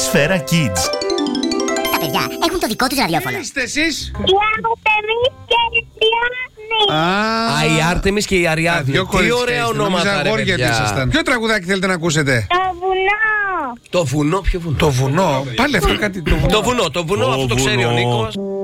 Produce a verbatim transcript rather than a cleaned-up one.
Σφαίρα Kids. Τα παιδιά έχουν το δικό τους ραδιόφωνο. Είστε εσείς? Η Άρτεμις και η Διάννη. Α, Α, η Άρτεμις και η Αριάδνη. δύο Τι κορίτσια ωραία είστε. Νόμιζα ονόματα, ρε αγόρια παιδιά. ήσασταν. Ποιο τραγουδάκι θέλετε να ακούσετε? Το βουνό. Το βουνό, ποιο βουνό? Το βουνό. Πάλι αυτό κάτι. Το βουνό. Το βουνό, το βουνό, αυτό το ξέρει ο Νίκος.